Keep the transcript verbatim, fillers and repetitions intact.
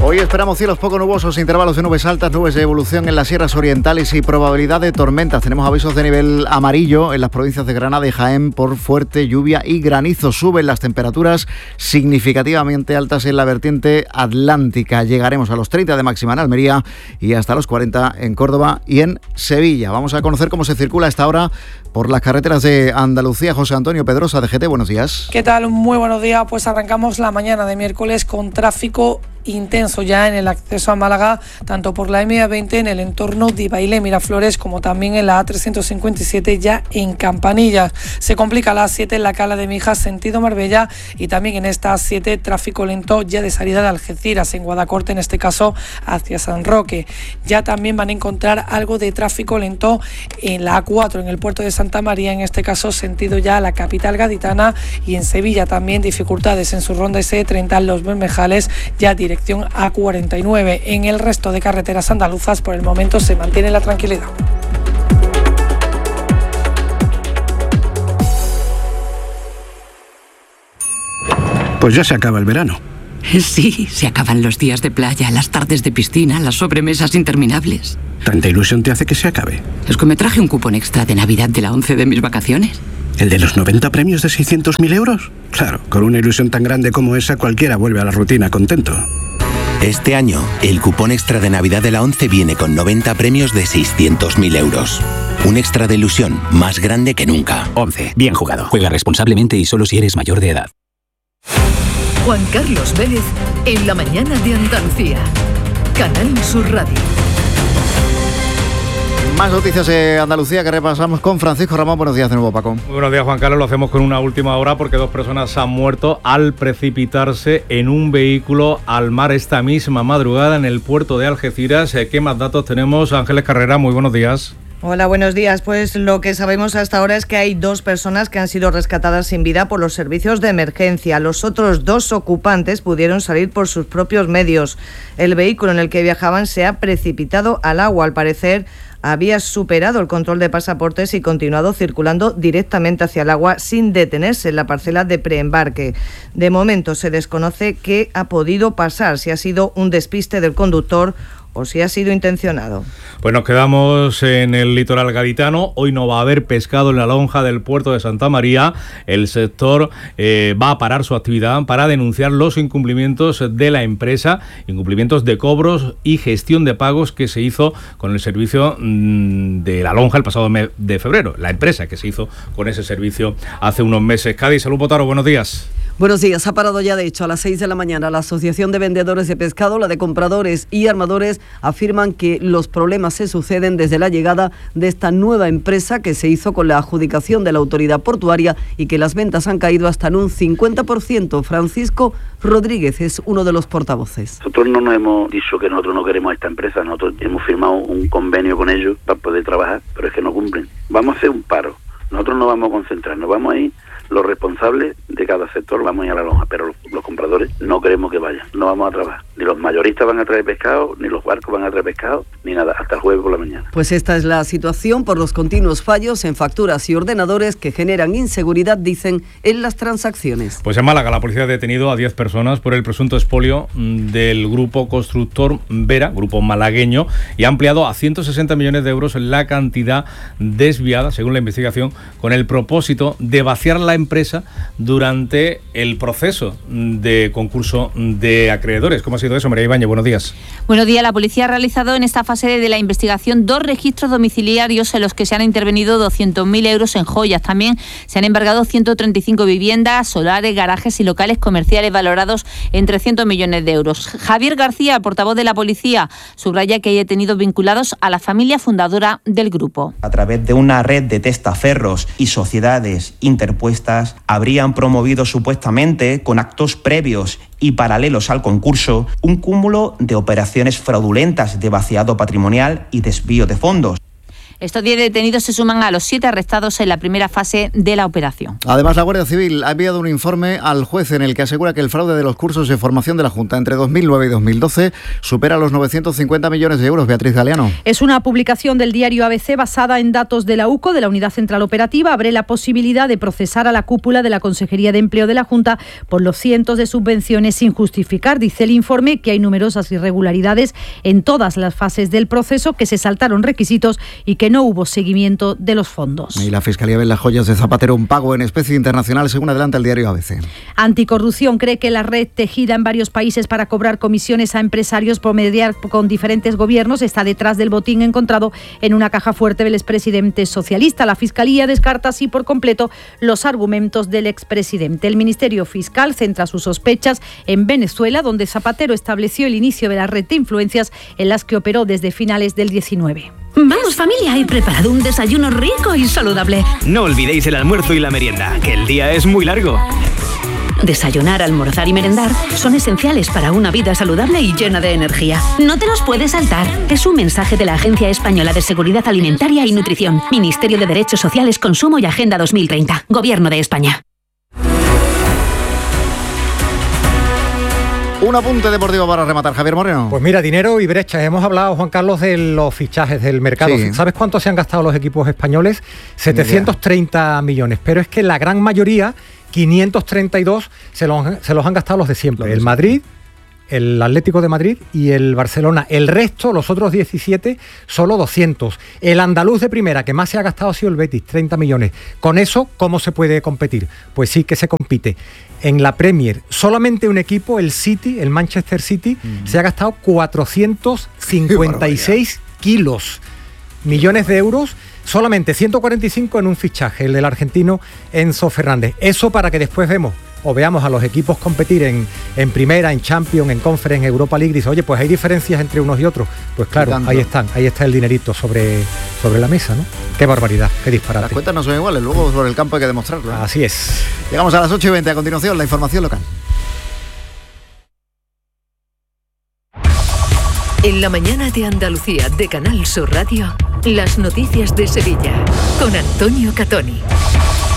Hoy esperamos cielos poco nubosos, intervalos de nubes altas, nubes de evolución en las sierras orientales y probabilidad de tormentas. Tenemos avisos de nivel amarillo en las provincias de Granada y Jaén por fuerte lluvia y granizo. Suben las temperaturas significativamente altas en la vertiente atlántica. Llegaremos a los treinta de máxima en Almería y hasta los cuarenta en Córdoba y en Sevilla. Vamos a conocer cómo se circula a esta hora por las carreteras de Andalucía. José Antonio Pedrosa, de G T, buenos días. ¿Qué tal? Muy buenos días. Pues arrancamos la mañana de miércoles con tráfico intenso ya en el acceso a Málaga, tanto por la eme veinte en el entorno de Bailén, Miraflores, como también en la A trescientos cincuenta y siete ya en Campanillas. Se complica la A siete en la Cala de Mijas, sentido Marbella, y también en esta A siete tráfico lento ya de salida de Algeciras, en Guadacorte, en este caso hacia San Roque. Ya también van a encontrar algo de tráfico lento en la A cuatro, en el puerto de Santa María, en este caso sentido ya a la capital gaditana, y en Sevilla también dificultades en su ronda ese treinta en Los Bermejales, ya dirección A cuarenta y nueve. En el resto de carreteras andaluzas por el momento se mantiene la tranquilidad. Pues ya se acaba el verano. Sí, se acaban los días de playa, las tardes de piscina, las sobremesas interminables. ¿Tanta ilusión te hace que se acabe? Es que me traje un cupón extra de Navidad de la ONCE de mis vacaciones. ¿El de los noventa premios de seiscientos mil euros? Claro, con una ilusión tan grande como esa cualquiera vuelve a la rutina contento. Este año, el cupón extra de Navidad de la ONCE viene con noventa premios de seiscientos mil euros. Un extra de ilusión más grande que nunca. ONCE, bien jugado. Juega responsablemente y solo si eres mayor de edad. Juan Carlos Vélez, en la mañana de Andalucía. Canal Sur Radio. Más noticias de Andalucía que repasamos con Francisco Ramón. Buenos días de nuevo, Paco. Muy buenos días, Juan Carlos. Lo hacemos con una última hora porque dos personas han muerto al precipitarse en un vehículo al mar esta misma madrugada en el puerto de Algeciras. ¿Qué más datos tenemos? Ángeles Carrera, muy buenos días. Hola, buenos días. Pues lo que sabemos hasta ahora es que hay dos personas que han sido rescatadas sin vida por los servicios de emergencia. Los otros dos ocupantes pudieron salir por sus propios medios. El vehículo en el que viajaban se ha precipitado al agua. Al parecer, había superado el control de pasaportes y continuado circulando directamente hacia el agua sin detenerse en la parcela de preembarque. De momento se desconoce qué ha podido pasar, si ha sido un despiste del conductor o si ha sido intencionado. Pues nos quedamos en el litoral gaditano. Hoy no va a haber pescado en la lonja del puerto de Santa María. El sector eh, va a parar su actividad para denunciar los incumplimientos de la empresa, incumplimientos de cobros y gestión de pagos que se hizo con el servicio mmm, de la lonja el pasado mes de febrero. La empresa que se hizo con ese servicio hace unos meses. Cádiz, Salud Botaro, buenos días. Buenos días. Ha parado ya, de hecho, a las seis de la mañana. La Asociación de Vendedores de Pescado, la de Compradores y Armadores afirman que los problemas se suceden desde la llegada de esta nueva empresa que se hizo con la adjudicación de la autoridad portuaria y que las ventas han caído hasta en un cincuenta por ciento. Francisco Rodríguez es uno de los portavoces. Nosotros no nos hemos dicho que nosotros no queremos a esta empresa. Nosotros hemos firmado un convenio con ellos para poder trabajar, pero es que no cumplen. Vamos a hacer un paro. Nosotros nos vamos a concentrar, nos vamos a ir. Los responsables de cada sector vamos a ir a la lonja, pero los, los compradores no queremos que vayan, no vamos a trabajar. Ni los mayoristas van a traer pescado, ni los barcos van a traer pescado, ni nada, hasta el jueves por la mañana. Pues esta es la situación por los continuos fallos en facturas y ordenadores que generan inseguridad, dicen, en las transacciones. Pues en Málaga la policía ha detenido a diez personas por el presunto expolio del grupo constructor Vera, grupo malagueño, y ha ampliado a ciento sesenta millones de euros la cantidad desviada, según la investigación, con el propósito de vaciar la empresa durante el proceso de concurso de acreedores. ¿Cómo ha sido eso, María Ibáñez? Buenos días. Buenos días. La policía ha realizado en esta fase de la investigación dos registros domiciliarios en los que se han intervenido doscientos mil euros en joyas. También se han embargado ciento treinta y cinco viviendas, solares, garajes y locales comerciales valorados en trescientos millones de euros. Javier García, portavoz de la policía, subraya que hay detenidos vinculados a la familia fundadora del grupo. A través de una red de testaferros y sociedades interpuestas, habrían promovido supuestamente, con actos previos y paralelos al concurso, un cúmulo de operaciones fraudulentas de vaciado patrimonial y desvío de fondos. Estos diez detenidos se suman a los siete arrestados en la primera fase de la operación. Además, la Guardia Civil ha enviado un informe al juez en el que asegura que el fraude de los cursos de formación de la Junta entre dos mil nueve y dos mil doce supera los novecientos cincuenta millones de euros. Beatriz Galeano. Es una publicación del diario A B C basada en datos de la U C O, de la Unidad Central Operativa. Abre la posibilidad de procesar a la cúpula de la Consejería de Empleo de la Junta por los cientos de subvenciones sin justificar. Dice el informe que hay numerosas irregularidades en todas las fases del proceso, que se saltaron requisitos y que no hubo seguimiento de los fondos. Y la Fiscalía ve en las joyas de Zapatero un pago en especie internacional, según adelanta el diario A B C. Anticorrupción cree que la red tejida en varios países para cobrar comisiones a empresarios por mediar con diferentes gobiernos está detrás del botín encontrado en una caja fuerte del expresidente socialista. La Fiscalía descarta así por completo los argumentos del expresidente. El Ministerio Fiscal centra sus sospechas en Venezuela, donde Zapatero estableció el inicio de la red de influencias en las que operó desde finales del diecinueve. Vamos familia, he preparado un desayuno rico y saludable. No olvidéis el almuerzo y la merienda, que el día es muy largo. Desayunar, almorzar y merendar son esenciales para una vida saludable y llena de energía. No te los puedes saltar. Es un mensaje de la Agencia Española de Seguridad Alimentaria y Nutrición, Ministerio de Derechos Sociales, Consumo y Agenda dos mil treinta, Gobierno de España. Un apunte deportivo para rematar, Javier Moreno. Pues mira, dinero y brechas. Hemos hablado, Juan Carlos, de los fichajes del mercado. Sí. ¿Sabes cuánto se han gastado los equipos españoles? setecientos treinta millones. Pero es que la gran mayoría, quinientos treinta y dos, se los, se los han gastado los de siempre. El Madrid, el Atlético de Madrid y el Barcelona. El resto, los otros diecisiete, solo doscientos. El andaluz de primera, que más se ha gastado, ha sido el Betis, treinta millones. Con eso, ¿cómo se puede competir? Pues sí que se compite. En la Premier, solamente un equipo, el City, el Manchester City, mm. se ha gastado cuatrocientos cincuenta y seis kilos, millones de euros, solamente ciento cuarenta y cinco en un fichaje, el del argentino Enzo Fernández. Eso para que después vemos o veamos a los equipos competir en, en Primera, en Champions, en Conference, en Europa League. Dice, oye, pues hay diferencias entre unos y otros. Pues claro, ahí están, ahí está el dinerito sobre, sobre la mesa, ¿no? Qué barbaridad, qué disparate. Las cuentas no son iguales, luego sobre el campo hay que demostrarlo, ¿no? Así es. Llegamos a las ocho y veinte, a continuación la información local. En la mañana de Andalucía de Canal Sur Radio, las noticias de Sevilla, con Antonio Catoni.